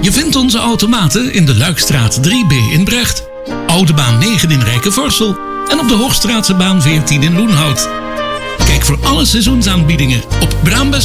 Je vindt onze automaten in de Luikstraat 3B in Brecht, Oude Baan 9 in Rijkenvorsel en op de Hoogstraatse baan 14 in Loenhout. Kijk voor alle seizoensaanbiedingen op Braambes